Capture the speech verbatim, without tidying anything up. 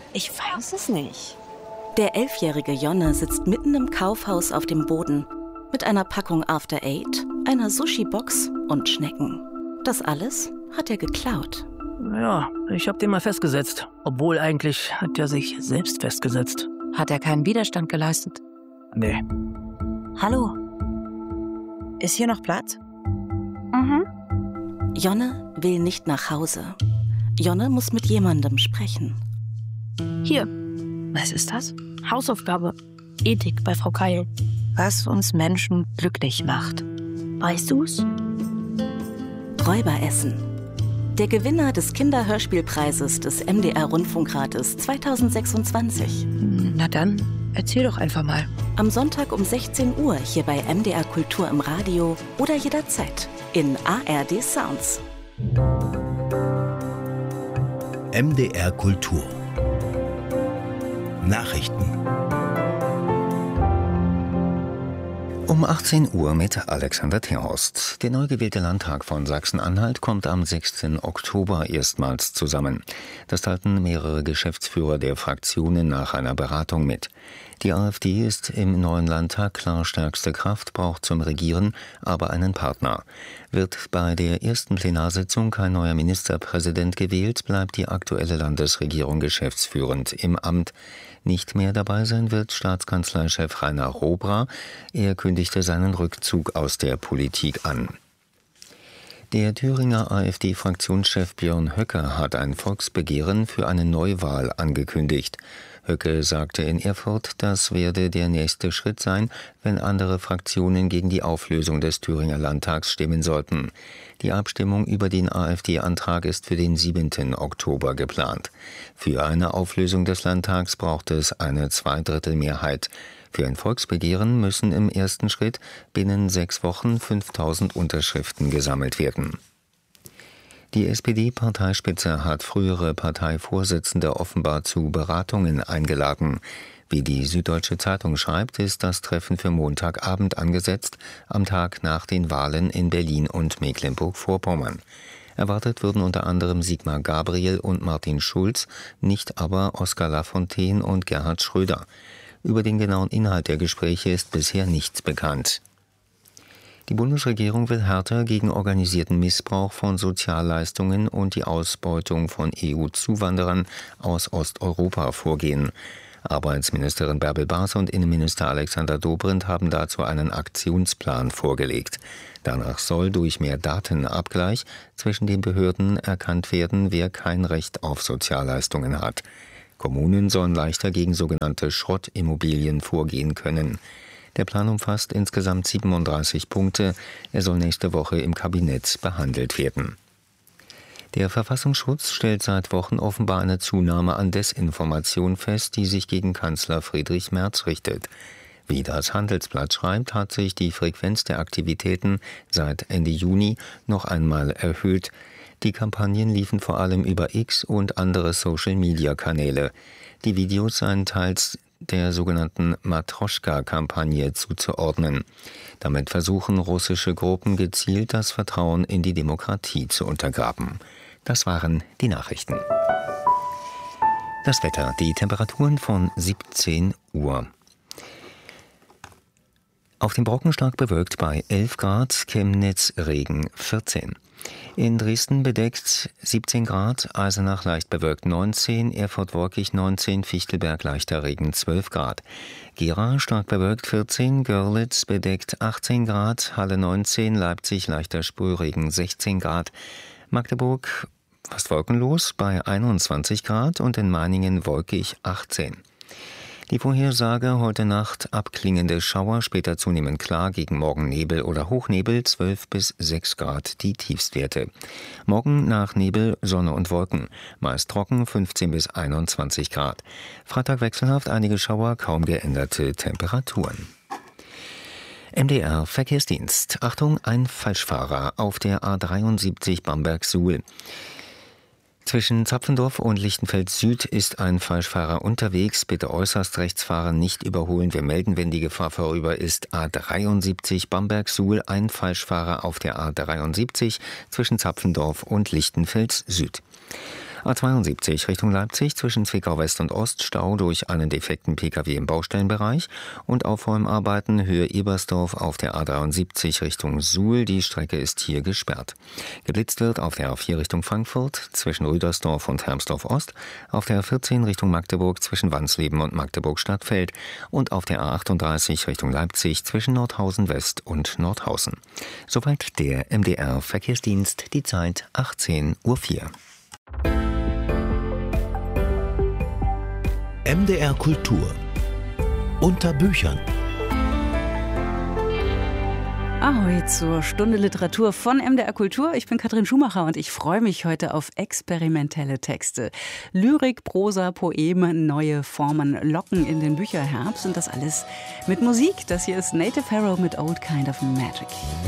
Ich weiß es nicht. Der elfjährige Jonne sitzt mitten im Kaufhaus auf dem Boden mit einer Packung After Eight, einer Sushi-Box und Schnecken. Das alles hat er geklaut. Ja, ich hab den mal festgesetzt. Obwohl eigentlich hat er sich selbst festgesetzt. Hat er keinen Widerstand geleistet? Nee. Hallo? Ist hier noch Platz? Mhm. Jonne will nicht nach Hause. Jonne muss mit jemandem sprechen. Hier. Was ist das? Hausaufgabe. Ethik bei Frau Keil. Was uns Menschen glücklich macht. Weißt du's? Räuberessen. Der Gewinner des Kinderhörspielpreises des M D R-Rundfunkrates zweitausendsechsundzwanzig. Na dann, erzähl doch einfach mal. Am Sonntag um sechzehn Uhr hier bei M D R Kultur im Radio oder jederzeit in A R D Sounds. M D R Kultur. Nachrichten. Um achtzehn Uhr mit Alexander Terhorst. Der neu gewählte Landtag von Sachsen-Anhalt kommt am sechsten Oktober erstmals zusammen. Das teilten mehrere Geschäftsführer der Fraktionen nach einer Beratung mit. Die AfD ist im neuen Landtag klar stärkste Kraft, braucht zum Regieren aber einen Partner. Wird bei der ersten Plenarsitzung kein neuer Ministerpräsident gewählt, bleibt die aktuelle Landesregierung geschäftsführend im Amt. Nicht mehr dabei sein wird Staatskanzleichef Rainer Robra. Er kündigte seinen Rückzug aus der Politik an. Der Thüringer AfD-Fraktionschef Björn Höcke hat ein Volksbegehren für eine Neuwahl angekündigt. Höcke sagte in Erfurt, das werde der nächste Schritt sein, wenn andere Fraktionen gegen die Auflösung des Thüringer Landtags stimmen sollten. Die Abstimmung über den AfD-Antrag ist für den siebten Oktober geplant. Für eine Auflösung des Landtags braucht es eine Zweidrittelmehrheit. Für ein Volksbegehren müssen im ersten Schritt binnen sechs Wochen fünftausend Unterschriften gesammelt werden. Die S P D-Parteispitze hat frühere Parteivorsitzende offenbar zu Beratungen eingeladen. Wie die Süddeutsche Zeitung schreibt, ist das Treffen für Montagabend angesetzt, am Tag nach den Wahlen in Berlin und Mecklenburg-Vorpommern. Erwartet würden unter anderem Sigmar Gabriel und Martin Schulz, nicht aber Oskar Lafontaine und Gerhard Schröder. Über den genauen Inhalt der Gespräche ist bisher nichts bekannt. Die Bundesregierung will härter gegen organisierten Missbrauch von Sozialleistungen und die Ausbeutung von E U-Zuwanderern aus Osteuropa vorgehen. Arbeitsministerin Bärbel Baas und Innenminister Alexander Dobrindt haben dazu einen Aktionsplan vorgelegt. Danach soll durch mehr Datenabgleich zwischen den Behörden erkannt werden, wer kein Recht auf Sozialleistungen hat. Kommunen sollen leichter gegen sogenannte Schrottimmobilien vorgehen können. Der Plan umfasst insgesamt siebenunddreißig Punkte. Er soll nächste Woche im Kabinett behandelt werden. Der Verfassungsschutz stellt seit Wochen offenbar eine Zunahme an Desinformation fest, die sich gegen Kanzler Friedrich Merz richtet. Wie das Handelsblatt schreibt, hat sich die Frequenz der Aktivitäten seit Ende Juni noch einmal erhöht. Die Kampagnen liefen vor allem über X und andere Social-Media-Kanäle. Die Videos seien teils der sogenannten Matroschka-Kampagne zuzuordnen. Damit versuchen russische Gruppen gezielt das Vertrauen in die Demokratie zu untergraben. Das waren die Nachrichten. Das Wetter, die Temperaturen von siebzehn Uhr. Auf dem Brocken stark bewölkt bei elf Grad, Chemnitz Regen vierzehn. In Dresden bedeckt siebzehn Grad, Eisenach leicht bewölkt neunzehn, Erfurt wolkig neunzehn, Fichtelberg leichter Regen zwölf Grad. Gera stark bewölkt vierzehn, Görlitz bedeckt achtzehn Grad, Halle neunzehn, Leipzig leichter Sprühregen sechzehn Grad. Magdeburg fast wolkenlos bei einundzwanzig Grad und in Meiningen wolkig achtzehn. Die Vorhersage heute Nacht abklingende Schauer, später zunehmend klar, gegen morgen Nebel oder Hochnebel, zwölf bis sechs Grad die Tiefstwerte. Morgen nach Nebel, Sonne und Wolken, meist trocken, fünfzehn bis einundzwanzig Grad. Freitag wechselhaft, einige Schauer, kaum geänderte Temperaturen. M D R Verkehrsdienst. Achtung, ein Falschfahrer auf der A dreiundsiebzig Bamberg-Suhl. Zwischen Zapfendorf und Lichtenfeld Süd ist ein Falschfahrer unterwegs. Bitte äußerst rechts fahren, nicht überholen. Wir melden, wenn die Gefahr vorüber ist. A dreiundsiebzig Bamberg-Suhl, ein Falschfahrer auf der A dreiundsiebzig zwischen Zapfendorf und Lichtenfeld Süd. A zweiundsiebzig Richtung Leipzig zwischen Zwickau West und Ost Stau durch einen defekten Pkw im Baustellenbereich und Aufräumarbeiten Höhe Ebersdorf auf der A dreiundsiebzig Richtung Suhl. Die Strecke ist hier gesperrt. Geblitzt wird auf der A vier Richtung Frankfurt zwischen Rüdersdorf und Hermsdorf Ost, auf der A vierzehn Richtung Magdeburg zwischen Wansleben und Magdeburg Stadtfeld und auf der A achtunddreißig Richtung Leipzig zwischen Nordhausen West und Nordhausen. Soweit der M D R Verkehrsdienst, die Zeit achtzehn Uhr vier. M D R Kultur unter Büchern. Ahoi zur Stunde Literatur von M D R Kultur. Ich bin Katrin Schumacher und ich freue mich heute auf experimentelle Texte. Lyrik, Prosa, Poeme, neue Formen locken in den Bücherherbst und das alles mit Musik. Das hier ist Native Harrow mit Old Kind of Magic.